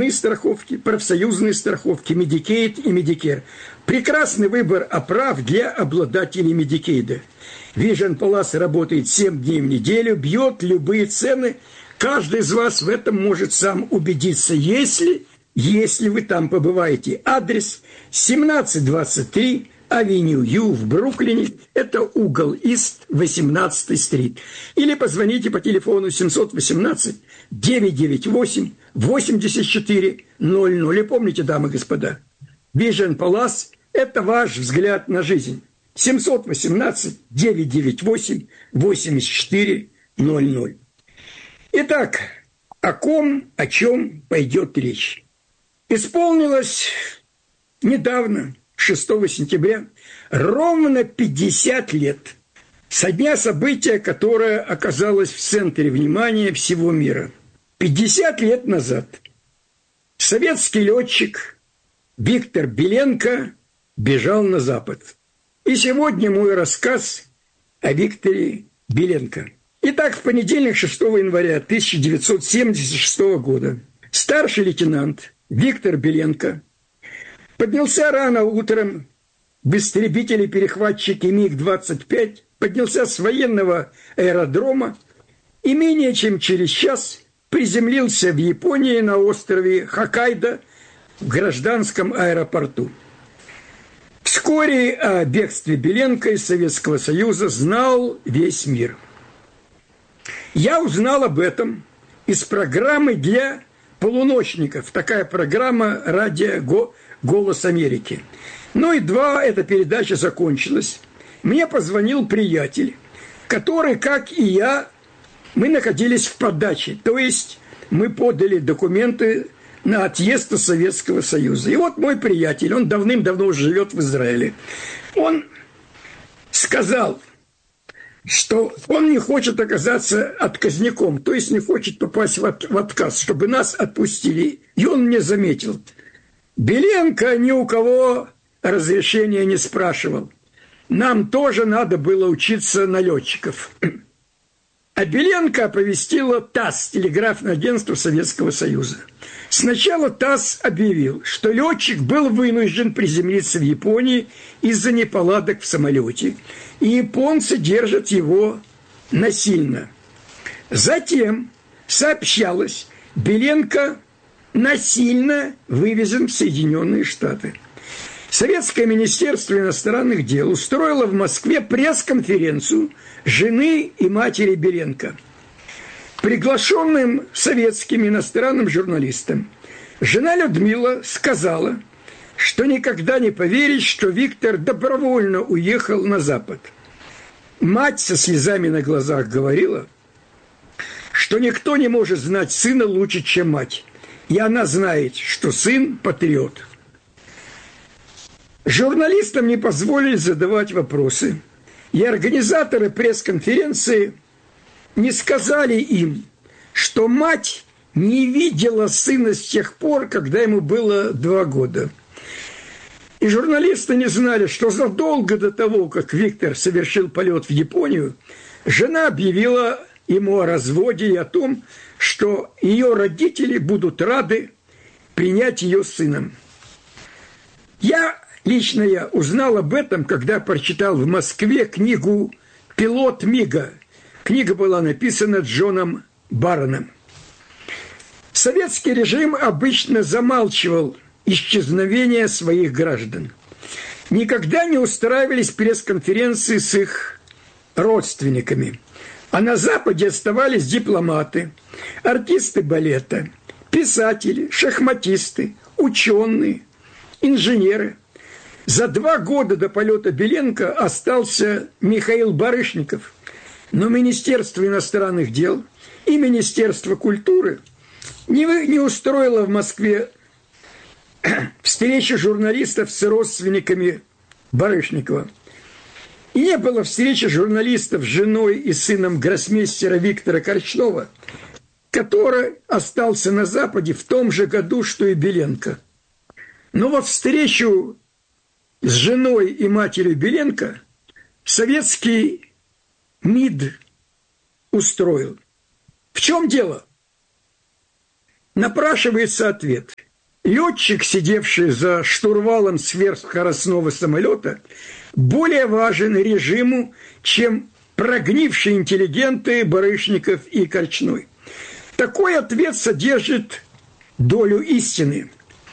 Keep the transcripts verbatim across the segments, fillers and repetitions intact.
частные страховки, профсоюзные страховки, Медикейд и Медикер. Прекрасный выбор оправ для обладателей Медикейда. Vision Palace работает семь дней в неделю, бьет любые цены. Каждый из вас в этом может сам убедиться, если, если вы там побываете. Адрес семнадцать двадцать три Авеню Ю в Бруклине. Это угол Ист, восемнадцатая стрит. Или позвоните по телефону семь один восемь девять девять восемь восемьдесят четыре ноль ноль. И помните, дамы и господа, Vision Palace – это ваш взгляд на жизнь. семь один восемь девять девять восемь восемьдесят четыре ноль ноль. Итак, о ком, о чем пойдет речь? Исполнилось недавно, шестого сентября, ровно пятьдесят лет со дня события, которое оказалось в центре внимания всего мира. пятьдесят лет назад советский летчик Виктор Беленко бежал на Запад. И сегодня мой рассказ о Викторе Беленко. Итак, в понедельник, шестого января тысяча девятьсот семьдесят шестого года, старший лейтенант Виктор Беленко поднялся рано утром в истребителе-перехватчике Миг двадцать пять, поднялся с военного аэродрома и менее чем через час приземлился в Японии на острове Хоккайдо в гражданском аэропорту. Вскоре о бегстве Беленко из Советского Союза знал весь мир. Я узнал об этом из программы для полуночников. Такая программа радио «Голос Америки». Ну и два, эта передача закончилась. Мне позвонил приятель, который, как и я, мы находились в подаче. То есть мы подали документы на отъезд из Советского Союза. И вот мой приятель, он давным-давно уже живет в Израиле, он сказал, что он не хочет оказаться отказником, то есть не хочет попасть в, от, в отказ, чтобы нас отпустили. И он мне заметил, Беленко ни у кого разрешения не спрашивал. Нам тоже надо было учиться на летчиков. А Беленко оповестила ТАСС, телеграфное агентство Советского Союза. Сначала ТАСС объявил, что летчик был вынужден приземлиться в Японии из-за неполадок в самолете, и японцы держат его насильно. Затем сообщалось, Беленко насильно вывезен в Соединенные Штаты. Советское министерство иностранных дел устроило в Москве пресс-конференцию жены и матери Беленко. Приглашенным советским иностранным журналистам жена Людмила сказала, что никогда не поверит, что Виктор добровольно уехал на Запад. Мать со слезами на глазах говорила, что никто не может знать сына лучше, чем мать. И она знает, что сын патриот. Журналистам не позволили задавать вопросы, и организаторы пресс-конференции не сказали им, что мать не видела сына с тех пор, когда ему было два года. И журналисты не знали, что задолго до того, как Виктор совершил полет в Японию, жена объявила ему о разводе и о том, что ее родители будут рады принять ее сыном. Я Лично я узнал об этом, когда прочитал в Москве книгу «Пилот Мига». Книга была написана Джоном Барроном. Советский режим обычно замалчивал исчезновение своих граждан. Никогда не устраивались пресс-конференции с их родственниками. А на Западе оставались дипломаты, артисты балета, писатели, шахматисты, ученые, инженеры. За два года до полета Беленко остался Михаил Барышников, но Министерство иностранных дел и Министерство культуры не, не устроило в Москве встречи журналистов с родственниками Барышникова. И не было встречи журналистов с женой и сыном гроссмейстера Виктора Корчнова, который остался на Западе в том же году, что и Беленко. Но вот встречу с женой и матерью Беленко советский МИД устроил. В чем дело? Напрашивается ответ. Летчик, сидевший за штурвалом сверхскоростного самолета, более важен режиму, чем прогнившие интеллигенты Барышников и Корчной. Такой ответ содержит долю истины.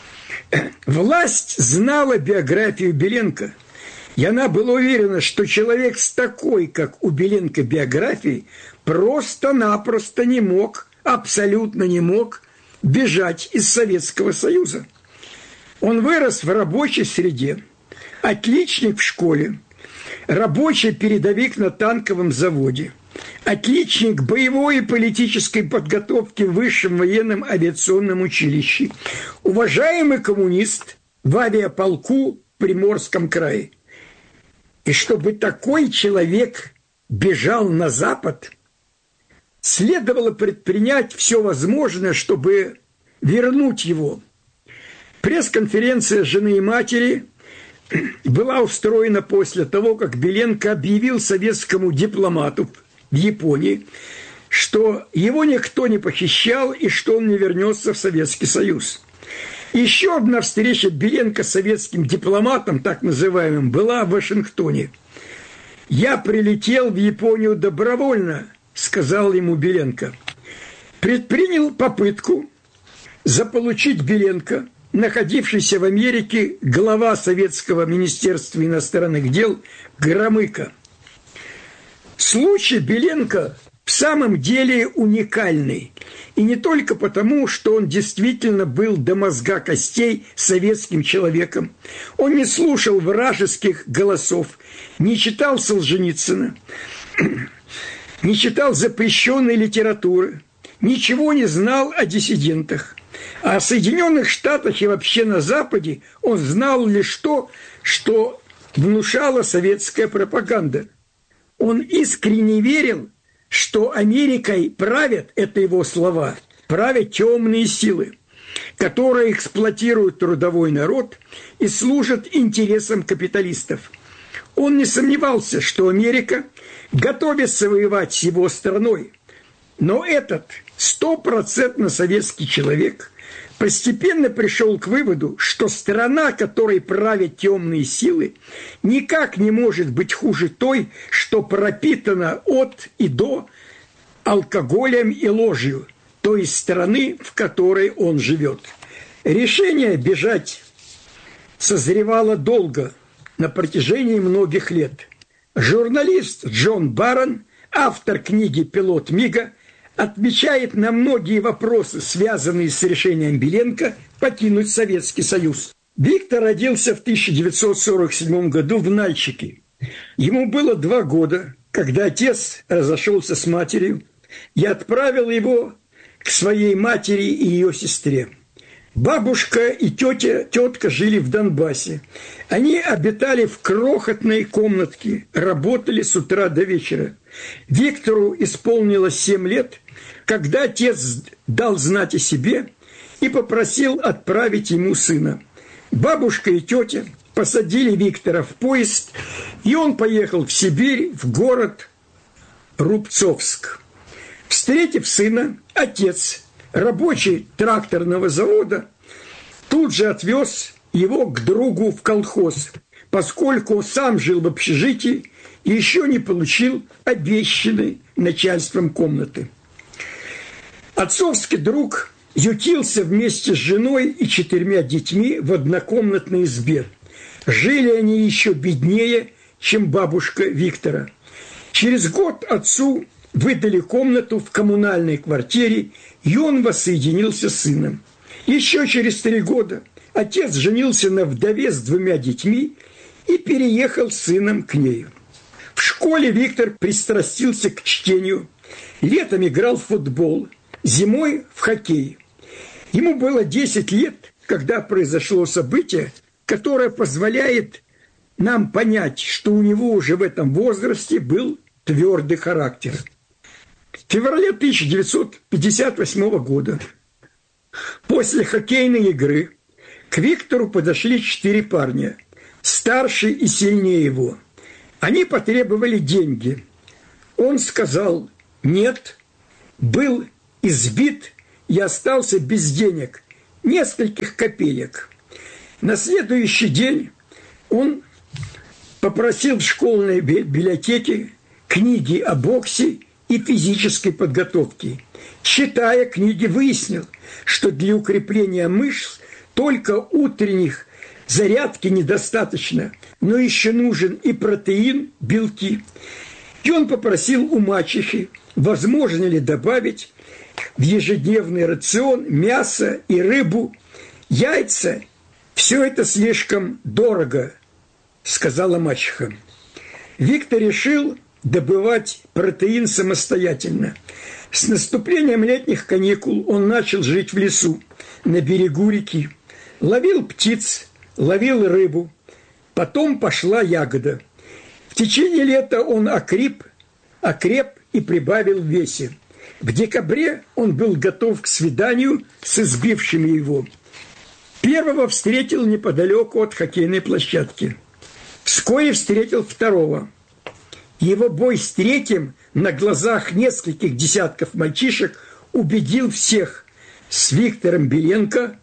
Власть знала биографию Беленко, и она была уверена, что человек с такой, как у Беленко, биографией просто-напросто не мог, абсолютно не мог бежать из Советского Союза. Он вырос в рабочей среде, отличник в школе, рабочий передовик на танковом заводе, отличник боевой и политической подготовки в Высшем военном авиационном училище, уважаемый коммунист в авиаполку в Приморском крае. И чтобы такой человек бежал на Запад, следовало предпринять все возможное, чтобы вернуть его. Пресс-конференция жены и матери была устроена после того, как Беленко объявил советскому дипломату в Японии, что его никто не похищал и что он не вернется в Советский Союз. Еще одна встреча Беленко с советским дипломатом, так называемым, была в Вашингтоне. «Я прилетел в Японию добровольно», – сказал ему Беленко. Предпринял попытку заполучить Беленко, находившийся в Америке глава Советского министерства иностранных дел Громыко. Случай Беленко в самом деле уникальный. И не только потому, что он действительно был до мозга костей советским человеком. Он не слушал вражеских голосов, не читал Солженицына, не читал запрещенной литературы, ничего не знал о диссидентах. А о Соединенных Штатах и вообще на Западе он знал лишь то, что внушала советская пропаганда. Он искренне верил, что Америкой правят, это его слова, правят темные силы, которые эксплуатируют трудовой народ и служат интересам капиталистов. Он не сомневался, что Америка готовится воевать с его страной, но этот стопроцентно советский человек постепенно пришел к выводу, что страна, которой правят темные силы, никак не может быть хуже той, что пропитана от и до алкоголем и ложью, той страны, в которой он живет. Решение бежать созревало долго, на протяжении многих лет. Журналист Джон Барон, автор книги «Пилот Мига», отвечает на многие вопросы, связанные с решением Беленко покинуть Советский Союз. Виктор родился в тысяча девятьсот сорок седьмом году в Нальчике. Ему было два года, когда отец разошелся с матерью и отправил его к своей матери и ее сестре. Бабушка и тетя, тетка жили в Донбассе. Они обитали в крохотной комнатке, работали с утра до вечера. Виктору исполнилось семь лет, когда отец дал знать о себе и попросил отправить ему сына. Бабушка и тетя посадили Виктора в поезд, и он поехал в Сибирь, в город Рубцовск. Встретив сына, отец, рабочий тракторного завода, тут же отвез его к другу в колхоз, поскольку сам жил в общежитии и еще не получил обещанной начальством комнаты. Отцовский друг ютился вместе с женой и четырьмя детьми в однокомнатной избе. Жили они еще беднее, чем бабушка Виктора. Через год отцу выдали комнату в коммунальной квартире, и он воссоединился с сыном. Еще через три года отец женился на вдове с двумя детьми и переехал с сыном к ней. В школе Виктор пристрастился к чтению, летом играл в футбол, зимой в хоккей. Ему было десять лет, когда произошло событие, которое позволяет нам понять, что у него уже в этом возрасте был твердый характер. В феврале тысяча девятьсот пятьдесят восьмого года после хоккейной игры к Виктору подошли четыре парня, старше и сильнее его. Они потребовали деньги. Он сказал «нет», был избит и остался без денег. нескольких копеек. На следующий день он попросил в школьной библиотеке книги о боксе и физической подготовке. Читая книги, выяснил, что для укрепления мышц только утренних зарядки недостаточно, но еще нужен и протеин, белки. И он попросил у мачехи, возможно ли добавить в ежедневный рацион мясо и рыбу, яйца. «Все это слишком дорого», – сказала мачеха. Виктор решил добывать протеин самостоятельно. С наступлением летних каникул он начал жить в лесу, на берегу реки. Ловил птиц, ловил рыбу. Потом пошла ягода. В течение лета он окреп, окреп и прибавил в весе. В декабре он был готов к свиданию с избившими его. Первого встретил неподалеку от хоккейной площадки. Вскоре встретил второго. Его бой с третьим на глазах нескольких десятков мальчишек убедил всех: с Виктором Беленко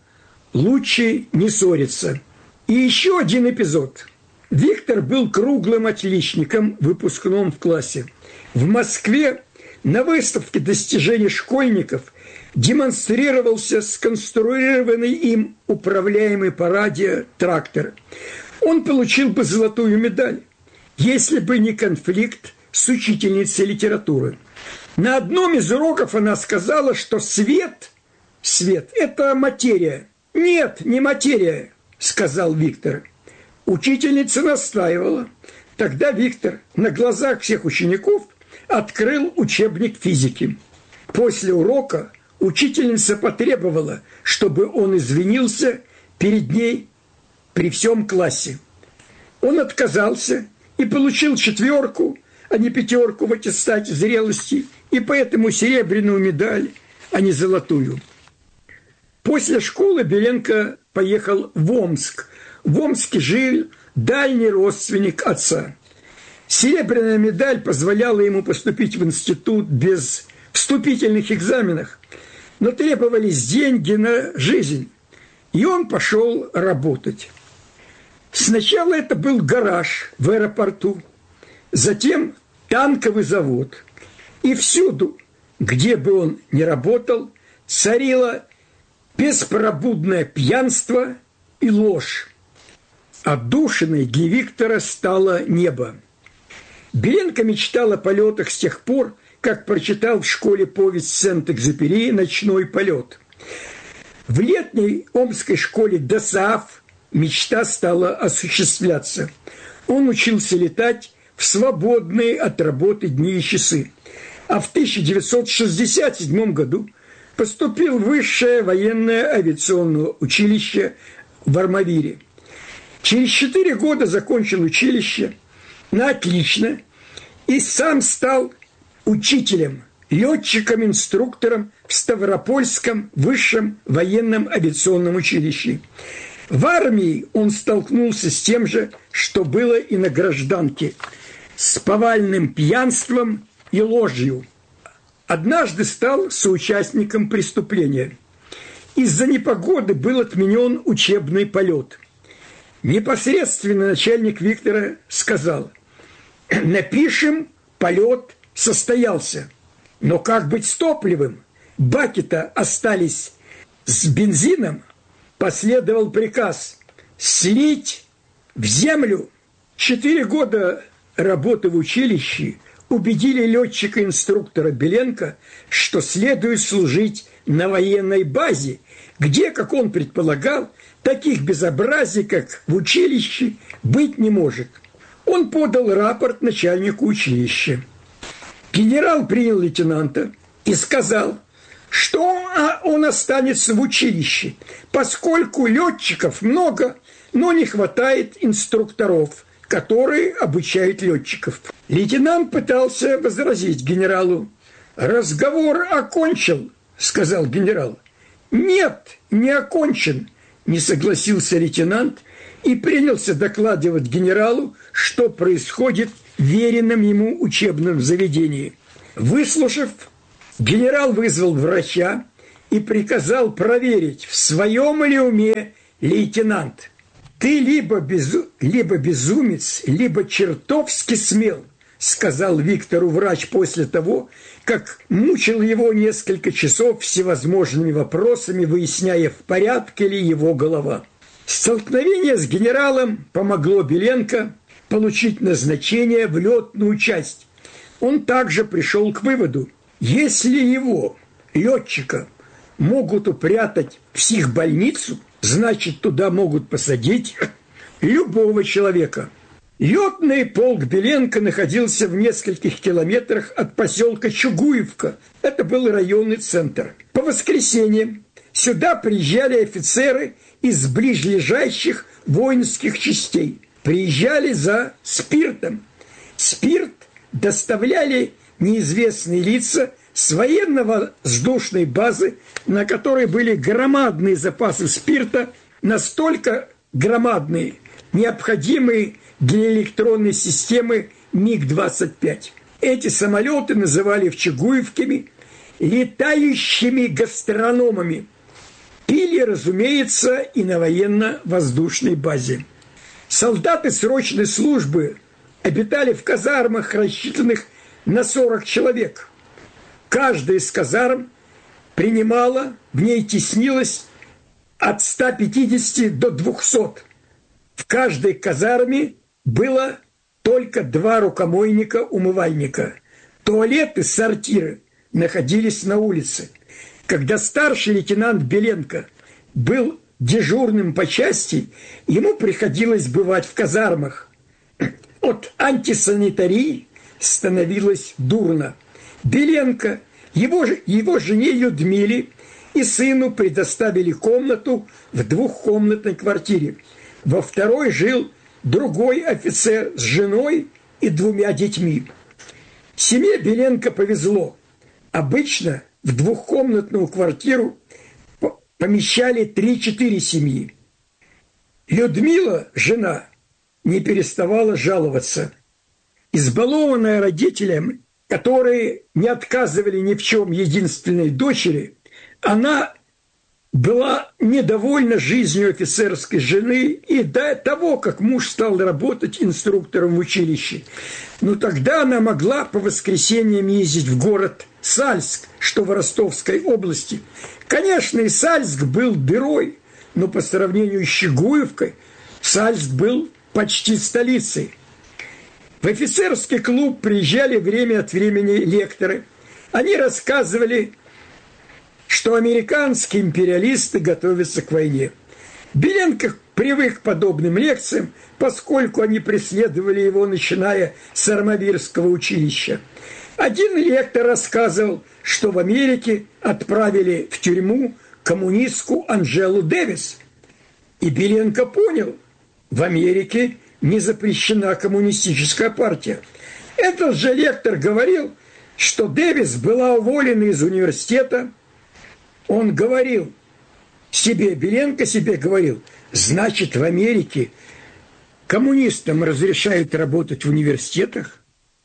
лучше не ссориться. И еще один эпизод. Виктор был круглым отличником в выпускном классе. В Москве на выставке достижений школьников демонстрировался сконструированный им управляемый по радио трактор. Он получил бы золотую медаль, если бы не конфликт с учительницей литературы. На одном из уроков она сказала, что свет, свет – это материя. «Нет, не материя», – сказал Виктор. Учительница настаивала. Тогда Виктор на глазах всех учеников открыл учебник физики. После урока учительница потребовала, чтобы он извинился перед ней при всем классе. Он отказался и получил четверку, а не пятерку в аттестате зрелости, и поэтому серебряную медаль, а не золотую. После школы Беленко поехал в Омск. В Омске жил дальний родственник отца. Серебряная медаль позволяла ему поступить в институт без вступительных экзаменов, но требовались деньги на жизнь, и он пошел работать. Сначала это был гараж в аэропорту, затем танковый завод. И всюду, где бы он ни работал, царило беспробудное пьянство и ложь. Отдушиной для Виктора стало небо. Беленко мечтал о полетах с тех пор, как прочитал в школе повесть Сент-Экзюпери «Ночной полет». В летней омской школе ДОСААФ мечта стала осуществляться. Он учился летать в свободные от работы дни и часы. А в тысяча девятьсот шестьдесят седьмом году поступил в Высшее военное авиационное училище в Армавире. Через четыре года закончил училище на отлично и сам стал учителем, летчиком-инструктором в Ставропольском высшем военном авиационном училище. В армии он столкнулся с тем же, что было и на гражданке, с повальным пьянством и ложью. Однажды стал соучастником преступления. Из-за непогоды был отменен учебный полет. Непосредственно начальник Виктора сказал: «Напишем, полет состоялся. Но как быть с топливом? Баки-то остались с бензином». Последовал приказ слить в землю. Четыре года работы в училище убедили летчика-инструктора Беленко, что следует служить на военной базе, где, как он предполагал, таких безобразий, как в училище, быть не может. Он подал рапорт начальнику училища. Генерал принял лейтенанта и сказал, что он останется в училище, поскольку летчиков много, но не хватает инструкторов, которые обучают летчиков. Лейтенант пытался возразить генералу. «Разговор окончил», — сказал генерал. «Нет, не окончен», — не согласился лейтенант и принялся докладывать генералу, что происходит в веренном ему учебном заведении. Выслушав, генерал вызвал врача и приказал проверить, в своем ли уме лейтенант. «Ты либо, безу... либо безумец, либо чертовски смел», сказал Виктору врач после того, как мучил его несколько часов всевозможными вопросами, выясняя, в порядке ли его голова. Столкновение с генералом помогло Беленко получить назначение в летную часть. Он также пришел к выводу, если его, летчика, могут упрятать в психбольницу, значит, туда могут посадить любого человека. Летный полк Беленко находился в нескольких километрах от поселка Чугуевка. Это был районный центр. По воскресеньям сюда приезжали офицеры из ближайших воинских частей. Приезжали за спиртом. Спирт доставляли неизвестные лица с военно-воздушной базы, на которой были громадные запасы спирта, настолько громадные, необходимые для электронной системы МиГ двадцать пять. Эти самолеты называли в Чугуевке летающими гастрономами. Пили, разумеется, и на военно-воздушной базе. Солдаты срочной службы обитали в казармах, рассчитанных на сорок человек. Каждая из казарм принимала, в ней теснилось от ста пятидесяти до двухсот. В каждой казарме было только два рукомойника-умывальника. Туалеты, сортиры находились на улице. Когда старший лейтенант Беленко был дежурным по части, ему приходилось бывать в казармах. От антисанитарии становилось дурно. Беленко, его, его жене Людмиле и сыну предоставили комнату в двухкомнатной квартире. Во второй жил другой офицер с женой и двумя детьми. Семье Беленко повезло. Обычно в двухкомнатную квартиру помещали три-четыре семьи. Людмила, жена, не переставала жаловаться. Избалованная родителями, которые не отказывали ни в чем единственной дочери, она была недовольна жизнью офицерской жены и до того, как муж стал работать инструктором в училище. Но тогда она могла по воскресеньям ездить в город Сальск, что в Ростовской области. Конечно, и Сальск был дырой, но по сравнению с Чугуевкой Сальск был почти столицей. В офицерский клуб приезжали время от времени лекторы. Они рассказывали, что американские империалисты готовятся к войне. Беленко привык к подобным лекциям, поскольку они преследовали его, начиная с Армавирского училища. Один лектор рассказывал, что в Америке отправили в тюрьму коммунистку Анжелу Дэвис. И Беленко понял, в Америке не запрещена коммунистическая партия. Этот же лектор говорил, что Дэвис была уволена из университета. Он говорил себе, Беленко себе говорил, значит, в Америке коммунистам разрешают работать в университетах.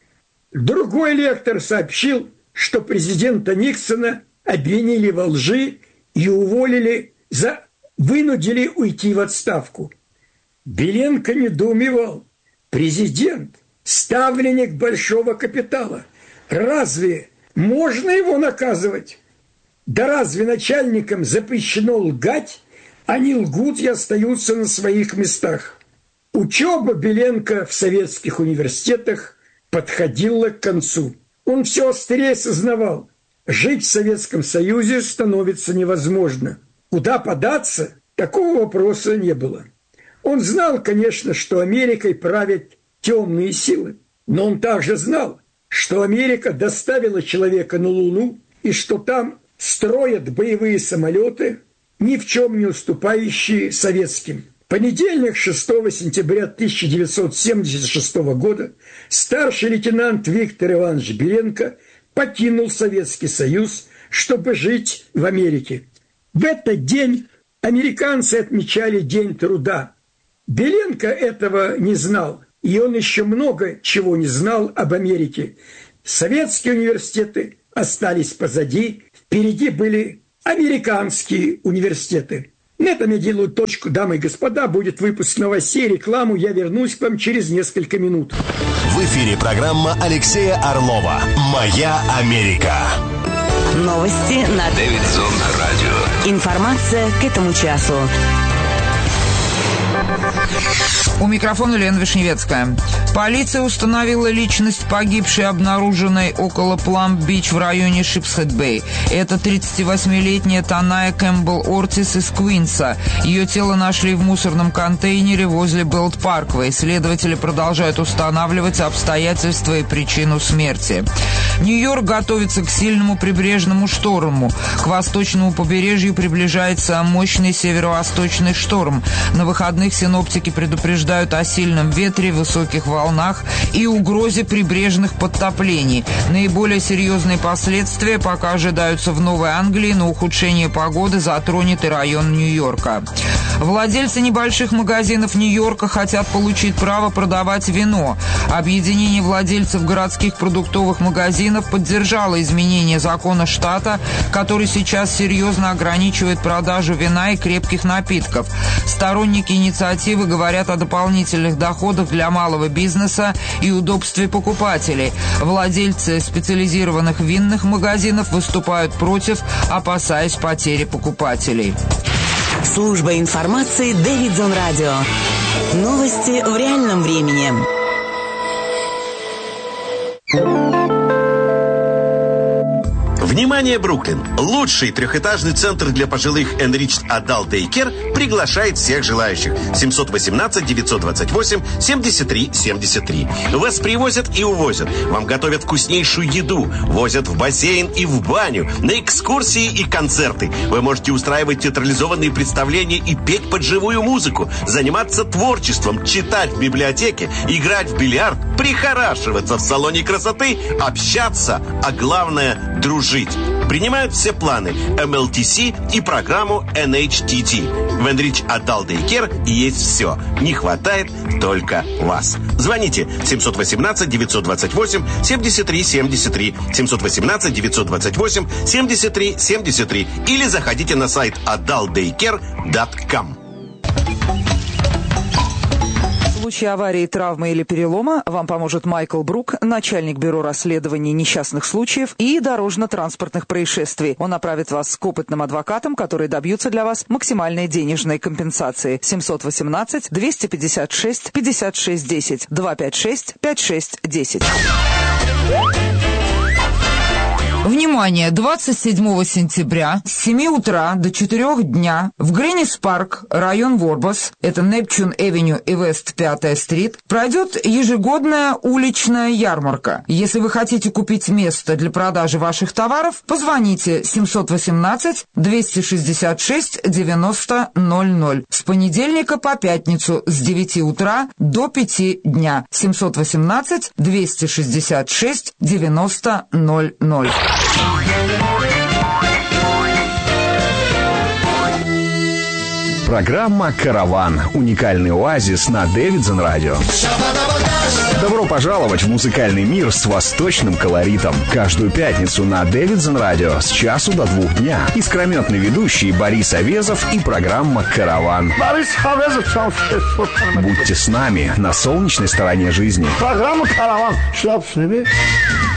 Другой лектор сообщил, что президента Никсона обвинили во лжи и уволили, за... вынудили уйти в отставку. Беленко недоумевал. Президент, ставленник большого капитала. Разве можно его наказывать? Да разве начальникам запрещено лгать? Они лгут и остаются на своих местах. Учеба Беленко в советских университетах подходила к концу. Он все острее сознавал, жить в Советском Союзе становится невозможно. Куда податься? Такого вопроса не было. Он знал, конечно, что Америкой правят темные силы, но он также знал, что Америка доставила человека на Луну и что там строят боевые самолеты, ни в чем не уступающие советским. В понедельник, шестого сентября тысяча девятьсот семьдесят шестого года, старший лейтенант Виктор Иванович Беленко покинул Советский Союз, чтобы жить в Америке. В этот день американцы отмечали День труда. Беленко этого не знал, и он еще много чего не знал об Америке. Советские университеты остались позади, впереди были Американские университеты. На этом я делаю точку, дамы и господа. Будет выпуск новостей, рекламу. Я вернусь к вам через несколько минут. В эфире программа Алексея Орлова «Моя Америка». Новости на Дэвидсон радио. Информация к этому часу. У микрофона Лена Вишневецкая. Полиция установила личность погибшей, обнаруженной около Пламб-Бич в районе Шипсхед-Бэй. Это тридцативосьмилетняя Таная Кэмпбелл Ортис из Квинса. Ее тело нашли в мусорном контейнере возле Белт-Парквей. Следователи продолжают устанавливать обстоятельства и причину смерти. Нью-Йорк готовится к сильному прибрежному шторму. К восточному побережью приближается мощный северо-восточный шторм. На выходных синоптики предупреждают о сильном ветре, высоких волнах и угрозе прибрежных подтоплений. Наиболее серьезные последствия пока ожидаются в Новой Англии, но ухудшение погоды затронет и район Нью-Йорка. Владельцы небольших магазинов Нью-Йорка хотят получить право продавать вино. Объединение владельцев городских продуктовых магазинов поддержало изменение закона штата, который сейчас серьезно ограничивает продажу вина и крепких напитков. Сторонники инициативы говорят о дополнительных доходах для малого бизнеса и удобстве покупателей. Владельцы специализированных винных магазинов выступают против, опасаясь потери покупателей. Служба информации Дэвидсон радио. Новости в реальном времени. Внимание, Бруклин! Лучший трехэтажный центр для пожилых Enriched Adult Daycare приглашает всех желающих. семьсот восемнадцать девятьсот двадцать восемь семьдесят три семьдесят три. Вас привозят и увозят. Вам готовят вкуснейшую еду. Возят в бассейн и в баню. На экскурсии и концерты. Вы можете устраивать театрализованные представления и петь под живую музыку. Заниматься творчеством, читать в библиотеке, играть в бильярд, прихорашиваться в салоне красоты, общаться, а главное – дружить. Принимают все планы эм эл ти си и программу эн эйч ти ти. В Enriched Adult Daycare есть все. Не хватает только вас. Звоните семьсот восемнадцать девятьсот двадцать восемь семьдесят три семьдесят три, семьсот восемнадцать девятьсот двадцать восемь семьдесят три семьдесят три или заходите на сайт адалт дейкер точка ком. В случае аварии, травмы или перелома вам поможет Майкл Брук, начальник бюро расследований несчастных случаев и дорожно-транспортных происшествий. Он направит вас к опытным адвокатам, которые добьются для вас максимальной денежной компенсации. семьсот восемнадцать двести пятьдесят шесть пятьдесят шесть десять, два пять шесть пять шесть десять. Внимание! двадцать седьмого сентября с семи утра до четырёх дня в Гринис-парк, район Ворбас, это Непчун-Эвеню и Вест пятая стрит, пройдет ежегодная уличная ярмарка. Если вы хотите купить место для продажи ваших товаров, позвоните семьсот восемнадцать двести шестьдесят шесть девяносто ноль ноль с понедельника по пятницу с девяти утра до пяти дня. семьсот восемнадцать двести шестьдесят шесть девяносто ноль ноль. Программа «Караван». Уникальный оазис на Дэвидсон радио. Добро пожаловать в музыкальный мир с восточным колоритом. Каждую пятницу на Дэвидсон радио с часу до двух дня. Искрометный ведущий Борис Овезов и программа «Караван». Борис Овезов. Будьте с нами на солнечной стороне жизни. Программа «Караван».